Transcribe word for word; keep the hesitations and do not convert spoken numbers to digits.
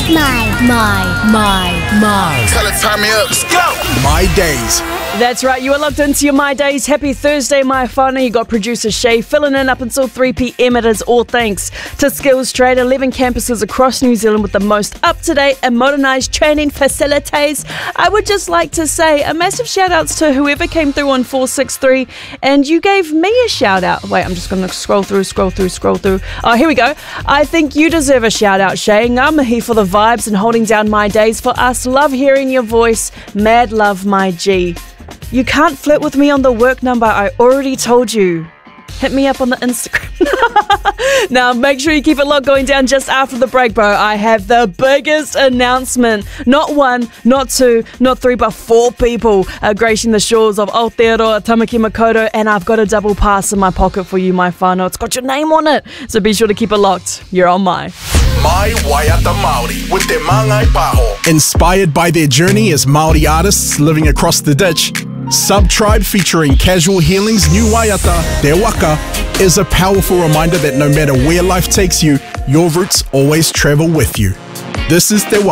My, my, my, my. Tell it, turn me up. Let's go. My Days. That's right, you are locked into your My Days. Happy Thursday, my whānau. You got producer Shay filling in up until three p.m. It is all thanks to Skills Trade. eleven campuses across New Zealand with the most up-to-date and modernised training facilities. I would just like to say a massive shout-outs to whoever came through on four six three and you gave me a shout-out. Wait, I'm just going to scroll through, scroll through, scroll through. Oh, here we go. I think you deserve a shout-out, Shay. Ngā mihi for the vibes and holding down My Days for us. Love hearing your voice. Mad love, my G. You can't flirt with me on the work number, I already told you. Hit me up on the Instagram. Now, make sure you keep it locked going down just after the break, bro. I have the biggest announcement. Not one, not two, not three, but four people are gracing the shores of Aotearoa, Tamaki Makaurau, and I've got a double pass in my pocket for you, my whānau. It's got your name on it, so be sure to keep it locked. You're on My. My Waiata Māori with their Māngai Paho. Inspired by their journey as Māori artists living across the ditch, Sub-Tribe featuring Casual Healing's new Waiata, Te Waka, is a powerful reminder that no matter where life takes you, your roots always travel with you. This is Te Waka.